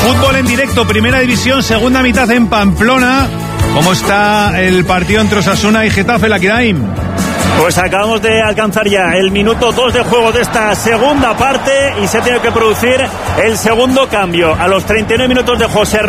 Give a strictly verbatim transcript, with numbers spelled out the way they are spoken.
Fútbol en directo, primera división, segunda mitad en Pamplona. ¿Cómo está el partido entre Osasuna y Getafe, Lakirain? Pues acabamos de alcanzar ya el minuto dos de juego de esta segunda parte y se tiene que producir el segundo cambio. A los treinta y nueve minutos de juego se